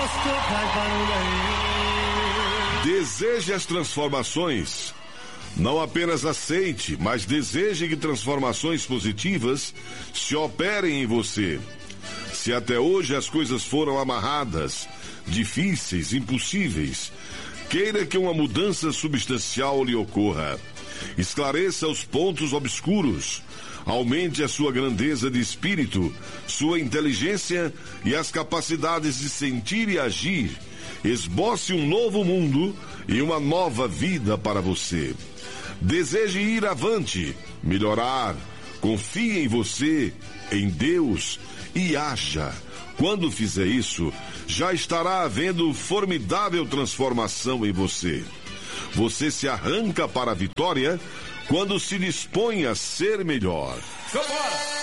Deseje as transformações. Não apenas aceite, mas deseje que transformações positivas se operem em você. Se até hoje as coisas foram amarradas, difíceis, impossíveis, queira que uma mudança substancial lhe ocorra. Esclareça os pontos obscuros. Aumente a sua grandeza de espírito, sua inteligência e as capacidades de sentir e agir. Esboce um novo mundo e uma nova vida para você. Deseje ir avante, melhorar. Confie em você, em Deus e haja. Quando fizer isso, já estará havendo formidável transformação em você. Você se arranca para a vitória quando se dispõe a ser melhor. Vambora!